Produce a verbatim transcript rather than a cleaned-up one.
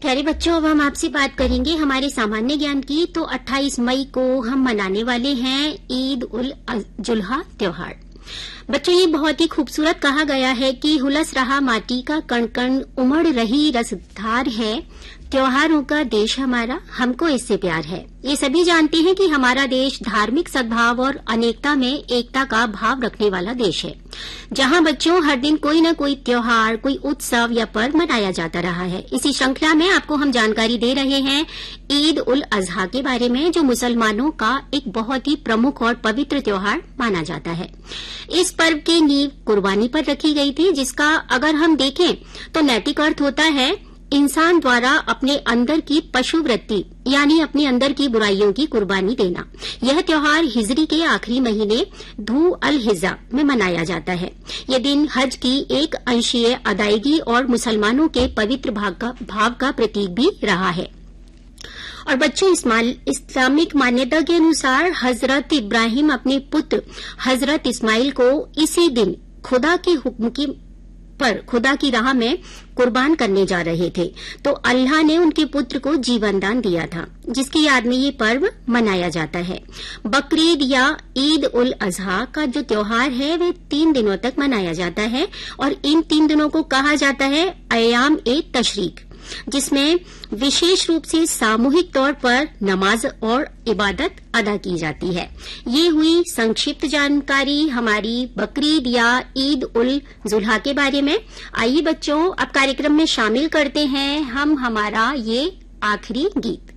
प्यारे बच्चों, अब हम आपसे बात करेंगे हमारे सामान्य ज्ञान की। तो अट्ठाईस मई को हम मनाने वाले हैं ईद उल जुल्हा त्योहार। बच्चों, ये बहुत ही खूबसूरत कहा गया है कि हुलस रहा माटी का कण कण, उमड़ रही रसधार है, त्योहारों का देश हमारा, हमको इससे प्यार है। ये सभी जानते हैं कि हमारा देश धार्मिक सद्भाव और अनेकता में एकता का भाव रखने वाला देश है, जहां बच्चों हर दिन कोई न कोई त्योहार, कोई उत्सव या पर्व मनाया जाता रहा है। इसी श्रृंखला में आपको हम जानकारी दे रहे हैं ईद उल अजहा के बारे में, जो मुसलमानों का एक बहुत ही प्रमुख और पवित्र त्योहार माना जाता है। इस पर्व की नींव कुर्बानी पर रखी गई थी, जिसका अगर हम देखें तो नैतिक अर्थ होता है इंसान द्वारा अपने अंदर की पशु वृत्ति यानी अपने अंदर की बुराइयों की कुर्बानी देना। यह त्योहार हिजरी के आखिरी महीने धू अल हिज्जा में मनाया जाता है। यह दिन हज की एक अंशीय अदायगी और मुसलमानों के पवित्र भाव का, भाव का प्रतीक भी रहा है। और बच्चों, इस्लामिक मान्यता के अनुसार हजरत इब्राहिम अपने पुत्र हजरत इस्माइल को इसी दिन खुदा के हुक्म की पर खुदा की राह में कुर्बान करने जा रहे थे, तो अल्लाह ने उनके पुत्र को जीवन दान दिया था, जिसकी याद में ये पर्व मनाया जाता है। बकरीद या ईद उल अजहा का जो त्योहार है वे तीन दिनों तक मनाया जाता है, और इन तीन दिनों को कहा जाता है अयाम ए तशरीक, जिसमें विशेष रूप से सामूहिक तौर पर नमाज और इबादत अदा की जाती है। ये हुई संक्षिप्त जानकारी हमारी बकरीद या ईद उल जुल्हा के बारे में। आइए बच्चों, अब कार्यक्रम में शामिल करते हैं हम हमारा ये आखिरी गीत।